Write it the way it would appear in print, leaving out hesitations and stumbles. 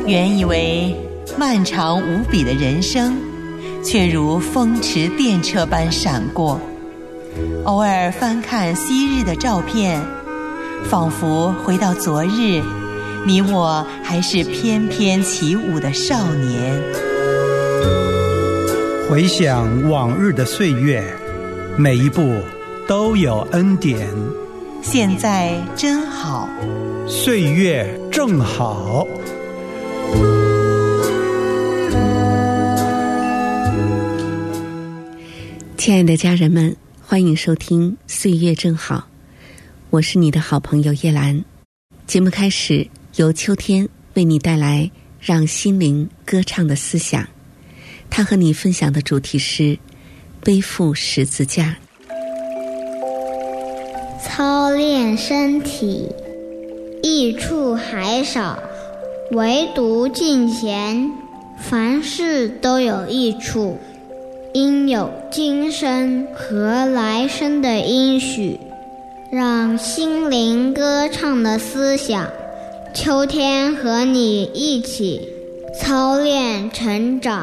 原以为漫长无比的人生，却如风驰电掣般闪过。偶尔翻看昔日的照片，仿佛回到昨日，你我还是翩翩起舞的少年。 回想往日的岁月，每一步都有恩典。 现在真好， 岁月正好。 亲爱的家人们，欢迎收听《岁月正好》，我是你的好朋友叶兰。节目开始，由秋天为你带来让心灵歌唱的思想。他和你分享的主题是背负十字架。 操练身体，益处还少，唯独敬虔，凡事都有益处，应有今生和来生的应许，让心灵歌唱的思想，秋天和你一起操练成长。